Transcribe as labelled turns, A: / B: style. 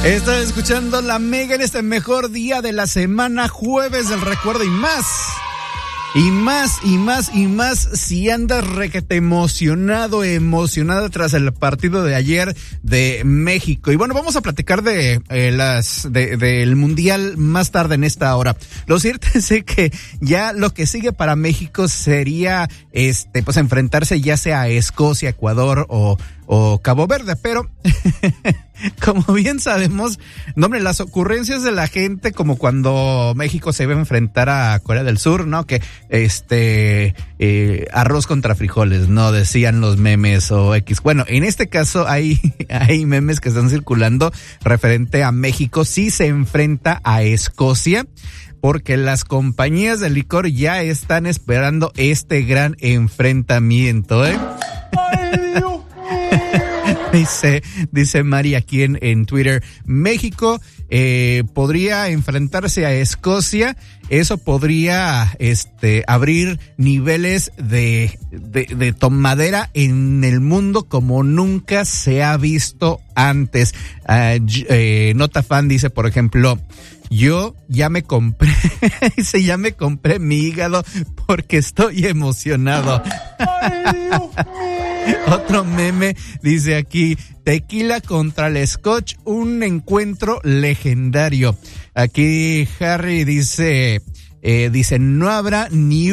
A: Estás escuchando La Mega en este mejor día de la semana, jueves del recuerdo y más. Y más, si andas requete emocionada tras el partido de ayer de México. Y bueno, vamos a platicar de del Mundial más tarde en esta hora. Lo cierto es que ya lo que sigue para México sería pues enfrentarse ya sea a Escocia, Ecuador o Cabo Verde, pero como bien sabemos, no, hombre, las ocurrencias de la gente, como cuando México se iba a enfrentar a Corea del Sur, ¿no? Que arroz contra frijoles, ¿no? Decían los memes o X. Bueno, en este caso hay memes que están circulando referente a México. Sí se enfrenta a Escocia, porque las compañías de licor ya están esperando este gran enfrentamiento, ¿eh? ¡Ay, Dios! Dice Mari aquí en Twitter, México podría enfrentarse a Escocia, eso podría abrir niveles de tomadera en el mundo como nunca se ha visto antes. Nota Fan dice, por ejemplo, yo ya me compré mi hígado porque estoy emocionado. ¡Ay, Dios mío! Otro meme dice aquí, tequila contra el Scotch, un encuentro legendario. Aquí Harry dice, no habrá ni